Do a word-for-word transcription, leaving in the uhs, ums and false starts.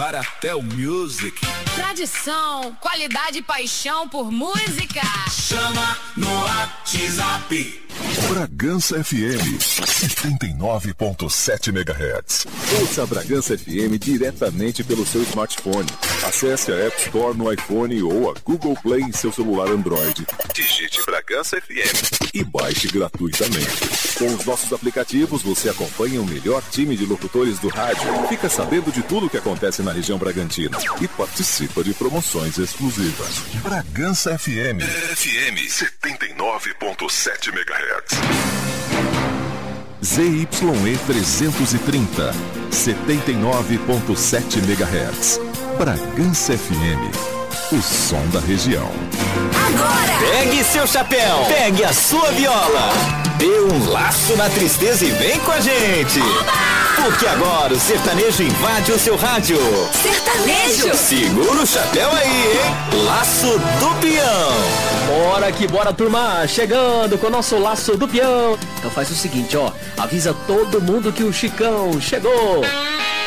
Baratel Music. Tradição, qualidade e paixão por música. Chama no WhatsApp. Bragança F M, setenta e nove ponto sete megahertz. Ouça a Bragança F M diretamente pelo seu smartphone. Acesse a App Store no iPhone ou a Google Play em seu celular Android. Digite Bragança F M e baixe gratuitamente. Com os nossos aplicativos, você acompanha o melhor time de locutores do rádio, fica sabendo de tudo o que acontece na região bragantina e participa de promoções exclusivas. Bragança F M, F M setenta e nove ponto sete megahertz. Z Y E trezentos e trinta, setenta e nove ponto sete megahertz. Bragança F M, o som da região. Agora! Pegue seu chapéu, pegue a sua viola, dê um laço na tristeza e vem com a gente! Oba! Porque agora o sertanejo invade o seu rádio. Sertanejo! Segura o chapéu aí, hein? Laço do Peão. Bora que bora, turma! Chegando com o nosso Laço do Peão. Então faz o seguinte, ó. Avisa todo mundo que o Chicão chegou.